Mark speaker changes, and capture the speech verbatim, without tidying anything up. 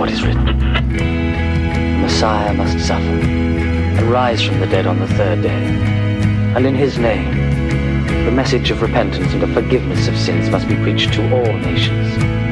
Speaker 1: what is written. The Messiah must suffer and rise from the dead on the third day. And in his name, the message of repentance and of forgiveness of sins must be preached to all nations.